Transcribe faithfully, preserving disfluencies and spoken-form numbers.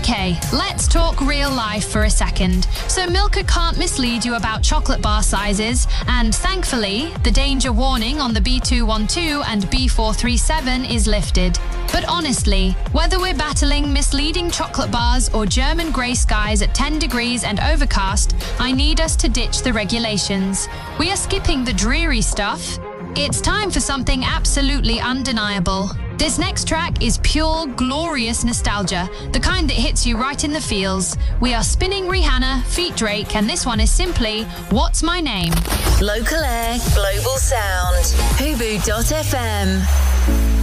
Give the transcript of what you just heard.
Okay, let's talk real life for a second. So Milka can't mislead you about chocolate bar sizes, and thankfully, the danger warning on the B two twelve and B four thirty-seven is lifted. But honestly, whether we're battling misleading chocolate bars or German grey skies at ten degrees and overcast, I need us to ditch the regulations. We are skipping the dreary stuff. It's time for something absolutely undeniable. This next track is pure, glorious nostalgia, the kind that hits you right in the feels. We are spinning Rihanna, feat Drake, and this one is simply What's My Name? Local Air, Global Sound, Hubu dot F M.